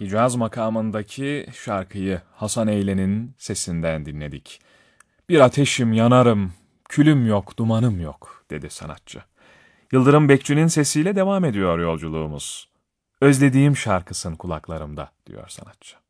Hicaz makamındaki şarkıyı Hasan Eylen'in sesinden dinledik. Bir ateşim yanarım, külüm yok, dumanım yok, dedi sanatçı. Yıldırım Bekçi'nin sesiyle devam ediyor yolculuğumuz. Özlediğim şarkısın kulaklarımda, diyor sanatçı.